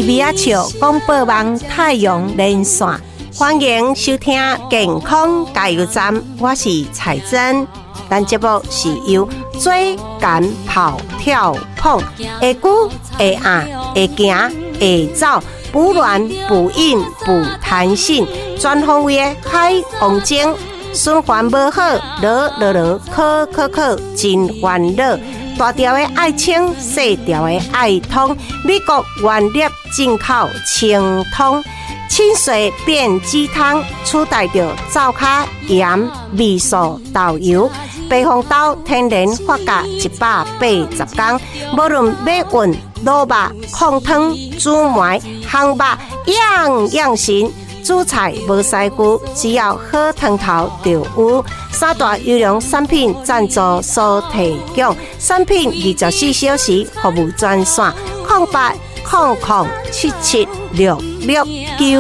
米米仔笑广播网太阳连线，欢迎收听健康加油站，我是彩珍。咱节目是由追赶跑跳碰，会久会硬会行会走，补卵补阴补弹性，全方位的海王精，循环无好，考真烦恼。大条的爱清，细条的爱通，美国原粒进口清通，清水变鸡汤，取代着灶卡盐、味素、豆油。白红豆天然发酵180天，无论要运、卤肉、控汤、煮糜、烘肉，样样行。煮菜无师傅，只要好汤头就有。三大优良产品赞助所提供，产品24小时服务专线：0800776669。